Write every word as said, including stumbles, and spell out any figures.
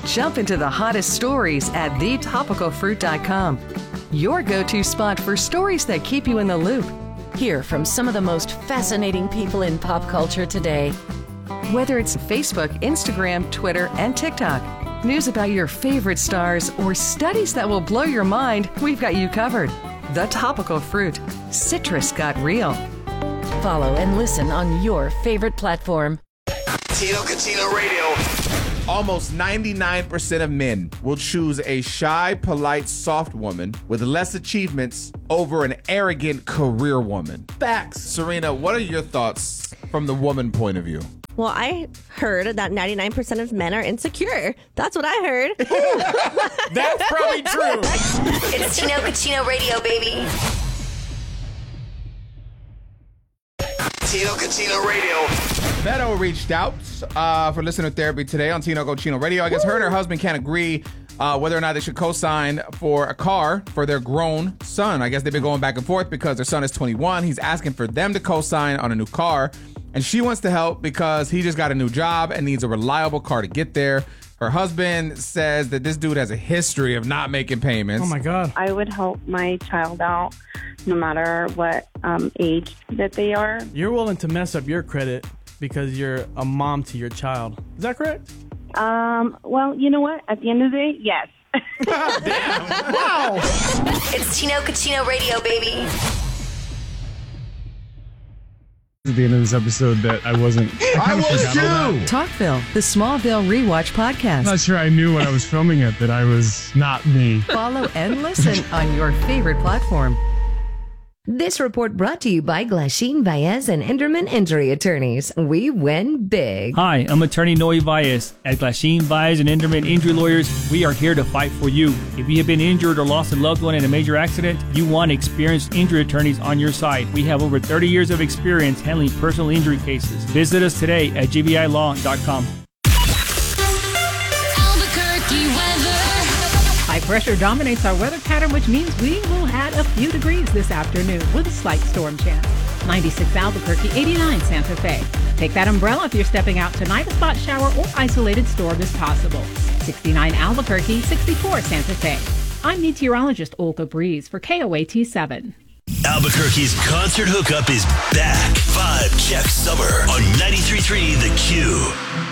Jump into the hottest stories at the topical fruit dot com. Your go-to spot for stories that keep you in the loop. Hear from some of the most fascinating people in pop culture today. Whether it's Facebook, Instagram, Twitter, and TikTok, news about your favorite stars, or studies that will blow your mind, we've got you covered. The Topical Fruit. Citrus got real. Follow and listen on your favorite platform. Tino Cucino Radio. Almost ninety-nine percent of men will choose a shy, polite, soft woman with less achievements over an arrogant career woman. Facts. Serena, what are your thoughts from the woman point of view? Well, I heard that ninety-nine percent of men are insecure. That's what I heard. That's probably true. It's Tino Cucino Radio, baby. Tino Cucino Radio. Beto reached out uh, for listener therapy today on Tino Cucino Radio. I guess her and her husband can't agree uh, whether or not they should co-sign for a car for their grown son. I guess they've been going back and forth because their son is twenty-one. He's asking for them to co-sign on a new car. And she wants to help because he just got a new job and needs a reliable car to get there. Her husband says that this dude has a history of not making payments. Oh, my God. I would help my child out no matter what um, age that they are. You're willing to mess up your credit because you're a mom to your child. Is that correct? Um, well, you know what? At the end of the day, yes. Damn. Wow. It's Tino Cucino Radio, baby. At the end of this episode that I wasn't. I, I was too. Talkville, the Smallville Rewatch podcast. I'm not sure I knew when I was filming it that I was not me. Follow and listen on your favorite platform. This report brought to you by Glasheen, Baez and Enderman Injury Attorneys. We win big. Hi, I'm attorney Noe Baez. At Glasheen, Baez and Enderman Injury Lawyers, we are here to fight for you. If you have been injured or lost a loved one in a major accident, you want experienced injury attorneys on your side. We have over thirty years of experience handling personal injury cases. Visit us today at G B I law dot com. High pressure dominates our weather pattern, which means we will add a few degrees this afternoon with a slight storm chance. ninety-six Albuquerque, eighty-nine Santa Fe. Take that umbrella if you're stepping out tonight. A spot shower or isolated storm is possible. sixty-nine Albuquerque, sixty-four Santa Fe. I'm meteorologist Olga Breeze for K O A T seven. Albuquerque's concert hookup is back. Vibe Check Summer on ninety-three point three The Q.